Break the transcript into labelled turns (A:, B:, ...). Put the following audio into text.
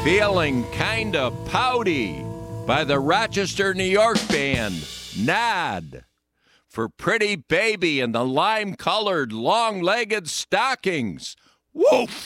A: Feeling Kinda Pouty by the Rochester, New York band Nod. For Pretty Baby and the Lime-Colored Long-Legged Stockings. Woof!